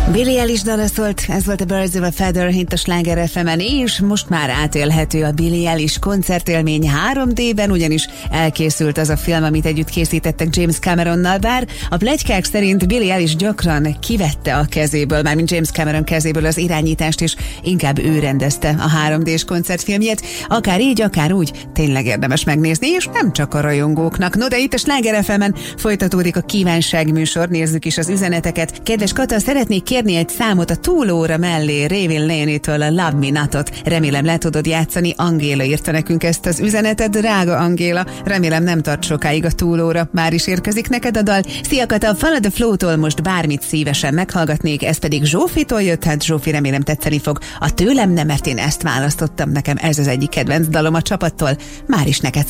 Billie Eilish dala szólt, ez volt a Birds of a Feather itt a Sláger FM-en, és most már átélhető a Billie Eilish koncertélmény 3D-ben, ugyanis elkészült az a film, amit együtt készítettek James Cameronnal, bár a pletykák szerint Billie Eilish gyakran kivette a kezéből, mármint James Cameron kezéből az irányítást, és inkább ő rendezte a 3D-s koncertfilmjét. Akár így, akár úgy, tényleg érdemes megnézni, és nem csak a rajongóknak. No, de itt a Sláger FM-en folytatódik a kívánságműsor, nézzük is az üzeneteket. Kedves Kata, szeretnék kérni egy számot a túlóra mellé Raven Laney-től, a Love Me Not-ot. Remélem le tudod játszani. Angéla írta nekünk ezt az üzenetet. Drága Angéla, remélem nem tart sokáig a túlóra. Már is érkezik neked a dal. Szia Kata, Follow the Flow-tól most bármit szívesen meghallgatnék, ez pedig Zsófitól jött, hát Zsófi, remélem tetszeni fog. A Tőlem nem, mert én ezt választottam, nekem ez az egyik kedvenc dalom a csapattól. Már is neked